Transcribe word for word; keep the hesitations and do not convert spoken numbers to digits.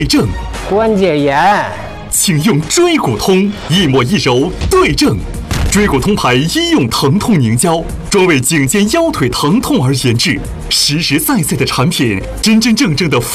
正， 关节炎， 请用椎骨通，一抹一揉对症。椎骨通牌医用疼痛凝胶，专为颈肩腰腿疼痛而研制，实实在在的产品，真真正正的。